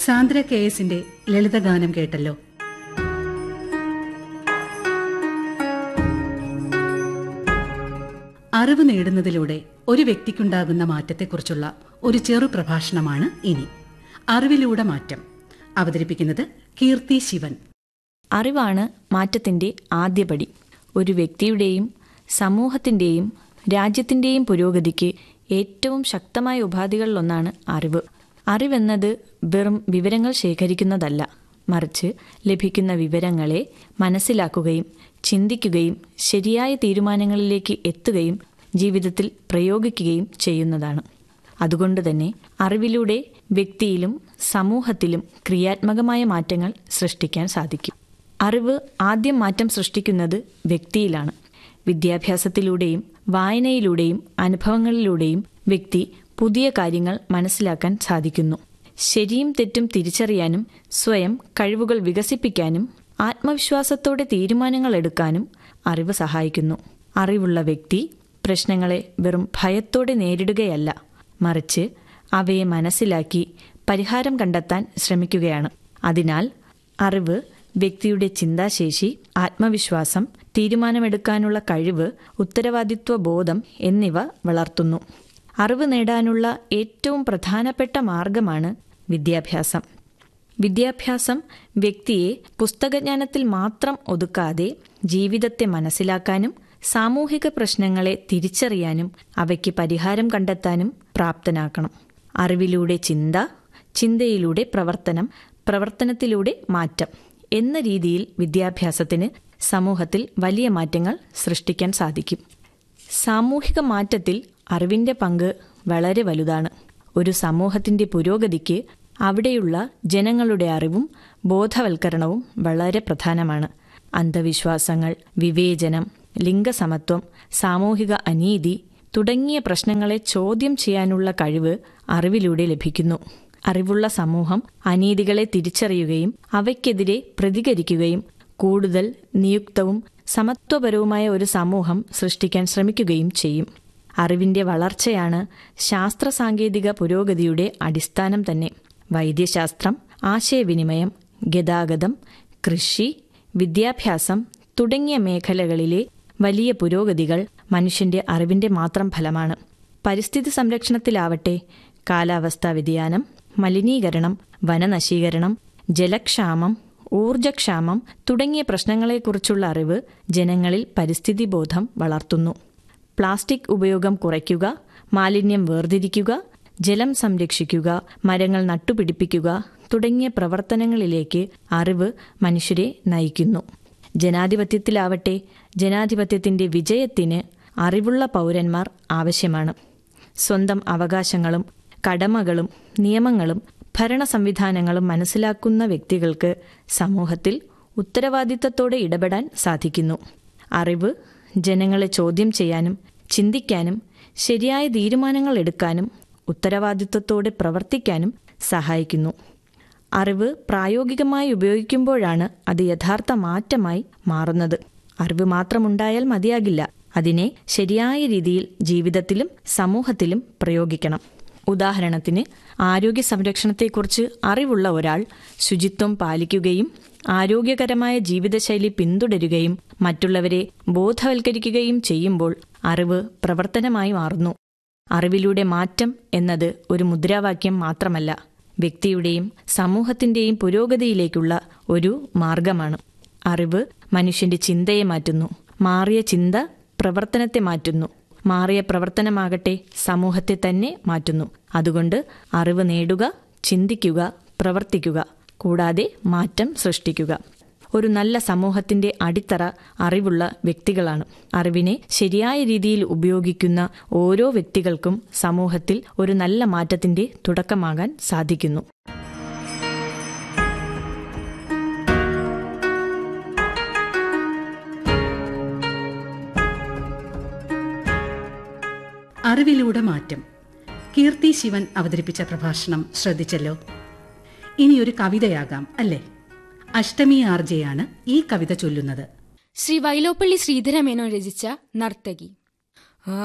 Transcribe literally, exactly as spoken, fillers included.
Sandra K എസിന്റെ ലളിതഗാനം കേട്ടല്ലോ. അറിവ് നേടുന്നതിലൂടെ ഒരു വ്യക്തിക്കുണ്ടാകുന്ന മാറ്റത്തെക്കുറിച്ചുള്ള ഒരു ചെറു പ്രഭാഷണമാണ് ഇനി. അറിവിലൂടെ മാറ്റം. അവതരിപ്പിക്കുന്നത് കീർത്തി ശിവൻ. അറിവാണ് മാറ്റത്തിന്റെ ആദ്യപടി. ഒരു വ്യക്തിയുടെയും സമൂഹത്തിന്റെയും രാജ്യത്തിന്റെയും പുരോഗതിക്ക് ഏറ്റവും ശക്തമായ ഉപാധികളിലൊന്നാണ് അറിവ്. അറിവെന്നത് വെറും വിവരങ്ങൾ ശേഖരിക്കുന്നതല്ല, മറിച്ച് ലഭിക്കുന്ന വിവരങ്ങളെ മനസ്സിലാക്കുകയും ചിന്തിക്കുകയും ശരിയായ തീരുമാനങ്ങളിലേക്ക് എത്തുകയും ജീവിതത്തിൽ പ്രയോഗിക്കുകയും ചെയ്യുന്നതാണ്. അതുകൊണ്ട് തന്നെ അറിവിലൂടെ വ്യക്തിയിലും സമൂഹത്തിലും ക്രിയാത്മകമായ മാറ്റങ്ങൾ സൃഷ്ടിക്കാൻ സാധിക്കും. അറിവ് ആദ്യം മാറ്റം സൃഷ്ടിക്കുന്നത് വ്യക്തിയിലാണ്. വിദ്യാഭ്യാസത്തിലൂടെയും വായനയിലൂടെയും അനുഭവങ്ങളിലൂടെയും വ്യക്തി പുതിയ കാര്യങ്ങൾ മനസ്സിലാക്കാൻ സാധിക്കുന്നു. ശരിയും തെറ്റും തിരിച്ചറിയാനും സ്വയം കഴിവുകൾ വികസിപ്പിക്കാനും ആത്മവിശ്വാസത്തോടെ തീരുമാനങ്ങൾ എടുക്കാനും അറിവ് സഹായിക്കുന്നു. അറിവുള്ള വ്യക്തി പ്രശ്നങ്ങളെ വെറും ഭയത്തോടെ നേരിടുകയല്ല, മറിച്ച് അവയെ മനസ്സിലാക്കി പരിഹാരം കണ്ടെത്താൻ ശ്രമിക്കുകയാണ്. അതിനാൽ അറിവ് വ്യക്തിയുടെ ചിന്താശേഷി, ആത്മവിശ്വാസം, തീരുമാനമെടുക്കാനുള്ള കഴിവ്, ഉത്തരവാദിത്വ ബോധം എന്നിവ വളർത്തുന്നു. അറിവ് നേടാനുള്ള ഏറ്റവും പ്രധാനപ്പെട്ട മാർഗമാണ് വിദ്യാഭ്യാസം. വിദ്യാഭ്യാസം വ്യക്തിയെ പുസ്തകജ്ഞാനത്തിൽ മാത്രം ഒതുക്കാതെ ജീവിതത്തെ മനസ്സിലാക്കാനും സാമൂഹിക പ്രശ്നങ്ങളെ തിരിച്ചറിയാനും അവയ്ക്ക് പരിഹാരം കണ്ടെത്താനും പ്രാപ്തനാക്കണം. അറിവിലൂടെ ചിന്ത, ചിന്തയിലൂടെ പ്രവർത്തനം, പ്രവർത്തനത്തിലൂടെ മാറ്റം എന്ന രീതിയിൽ വിദ്യാഭ്യാസത്തിന് സമൂഹത്തിൽ വലിയ മാറ്റങ്ങൾ സൃഷ്ടിക്കാൻ സാധിക്കും. സാമൂഹിക മാറ്റത്തിൽ അറിവിന്റെ പങ്ക് വളരെ വലുതാണ്. ഒരു സമൂഹത്തിന്റെ പുരോഗതിക്ക് അവിടെയുള്ള ജനങ്ങളുടെ അറിവും ബോധവൽക്കരണവും വളരെ പ്രധാനമാണ്. അന്ധവിശ്വാസങ്ങൾ, വിവേചനം, ലിംഗസമത്വം, സാമൂഹിക അനീതി തുടങ്ങിയ പ്രശ്നങ്ങളെ ചോദ്യം ചെയ്യാനുള്ള കഴിവ് അറിവിലൂടെ ലഭിക്കുന്നു. അറിവുള്ള സമൂഹം അനീതികളെ തിരിച്ചറിയുകയും അവയ്ക്കെതിരെ പ്രതികരിക്കുകയും കൂടുതൽ നിയുക്തവും സമത്വപരവുമായ ഒരു സമൂഹം സൃഷ്ടിക്കാൻ ശ്രമിക്കുകയും ചെയ്യും. അറിവിന്റെ വളർച്ചയാണ് ശാസ്ത്ര സാങ്കേതിക പുരോഗതിയുടെ അടിസ്ഥാനം തന്നെ. വൈദ്യശാസ്ത്രം, ആശയവിനിമയം, ഗതാഗതം, കൃഷി, വിദ്യാഭ്യാസം തുടങ്ങിയ മേഖലകളിലെ വലിയ പുരോഗതികൾ മനുഷ്യന്റെ അറിവിന്റെ മാത്രം ഫലമാണ്. പരിസ്ഥിതി സംരക്ഷണത്തിലാവട്ടെ, കാലാവസ്ഥാ വ്യതിയാനം, മലിനീകരണം, വനനശീകരണം, ജലക്ഷാമം, ഊർജക്ഷാമം തുടങ്ങിയ പ്രശ്നങ്ങളെക്കുറിച്ചുള്ള അറിവ് ജനങ്ങളിൽ പരിസ്ഥിതി ബോധം വളർത്തുന്നു. പ്ലാസ്റ്റിക് ഉപയോഗം കുറയ്ക്കുക, മാലിന്യം വേർതിരിക്കുക, ജലം സംരക്ഷിക്കുക, മരങ്ങൾ നട്ടുപിടിപ്പിക്കുക തുടങ്ങിയ പ്രവർത്തനങ്ങളിലേക്ക് അറിവ് മനുഷ്യരെ നയിക്കുന്നു. ജനാധിപത്യത്തിലാവട്ടെ, ജനാധിപത്യത്തിന്റെ വിജയത്തിന് അറിവുള്ള പൗരന്മാർ ആവശ്യമാണ്. സ്വന്തം അവകാശങ്ങളും കടമകളും നിയമങ്ങളും ഭരണ സംവിധാനങ്ങളും മനസ്സിലാക്കുന്ന വ്യക്തികൾക്ക് സമൂഹത്തിൽ ഉത്തരവാദിത്തത്തോടെ ഇടപെടാൻ സാധിക്കുന്നു. അറിവ് ജനങ്ങളെ ചോദ്യം ചെയ്യാനും ചിന്തിക്കാനും ശരിയായ തീരുമാനങ്ങൾ എടുക്കാനും ഉത്തരവാദിത്തത്തോടെ പ്രവർത്തിക്കാനും സഹായിക്കുന്നു. അറിവ് പ്രായോഗികമായി ഉപയോഗിക്കുമ്പോഴാണ് അത് യഥാർത്ഥ മാറ്റമായി മാറുന്നത്. അറിവ് മാത്രമുണ്ടായാൽ മതിയാകില്ല, അതിനെ ശരിയായ രീതിയിൽ ജീവിതത്തിലും സമൂഹത്തിലും പ്രയോഗിക്കണം. ഉദാഹരണത്തിന്, ആരോഗ്യ സംരക്ഷണത്തെക്കുറിച്ച് അറിവുള്ള ഒരാൾ ശുചിത്വം പാലിക്കുകയും ആരോഗ്യകരമായ ജീവിതശൈലി പിന്തുടരുകയും മറ്റുള്ളവരെ ബോധവൽക്കരിക്കുകയും ചെയ്യുമ്പോൾ അറിവ് പ്രവർത്തനമായി മാറുന്നു. അറിവിലൂടെ മാറ്റം എന്നത് ഒരു മുദ്രാവാക്യം മാത്രമല്ല, വ്യക്തിയുടെയും സമൂഹത്തിന്റെയും പുരോഗതിയിലേക്കുള്ള ഒരു മാർഗമാണ്. അറിവ് മനുഷ്യന്റെ ചിന്തയെ മാറ്റുന്നു. മാറിയ ചിന്ത പ്രവർത്തനത്തെ മാറ്റുന്നു. മാറിയ പ്രവർത്തനമാകട്ടെ സമൂഹത്തെ തന്നെ മാറ്റുന്നു. അതുകൊണ്ട് അറിവ് നേടുക, ചിന്തിക്കുക, പ്രവർത്തിക്കുക, കൂടാതെ മാറ്റം സൃഷ്ടിക്കുക. ഒരു നല്ല സമൂഹത്തിന്റെ അടിത്തറ അറിവുള്ള വ്യക്തികളാണ്. അറിവിനെ ശരിയായ രീതിയിൽ ഉപയോഗിക്കുന്ന ഓരോ വ്യക്തികൾക്കും സമൂഹത്തിൽ ഒരു നല്ല മാറ്റത്തിന്റെ തുടക്കമാകാൻ സാധിക്കുന്നു. അറിവിലൂടെ മാറ്റം. കീർത്തി ശിവൻ അവതരിപ്പിച്ച പ്രഭാഷണം ശ്രദ്ധിച്ചല്ലോ. ഇനിയൊരു കവിതയാകാം അല്ലേ? അഷ്ടമി ആർജയാണ് ഈ കവിത ചൊല്ലുന്നത്. ശ്രീ വൈലോപ്പള്ളി ശ്രീധരമേനോൻ രചിച്ച നർത്തകി.